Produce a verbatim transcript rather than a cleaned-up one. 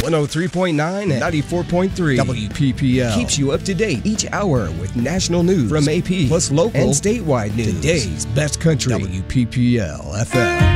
one oh three point nine and ninety-four point three. W P P L keeps you up to date each hour with national news from A P, plus local and statewide news. Today's best country. W P P L F M.